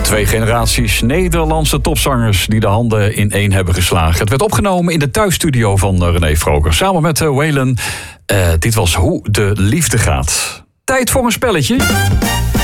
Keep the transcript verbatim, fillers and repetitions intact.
Twee generaties Nederlandse topzangers die de handen in één hebben geslagen. Het werd opgenomen in de thuisstudio van René Vroger. Samen met uh, Waylon. Uh, dit was Hoe de Liefde Gaat. Tijd voor een spelletje.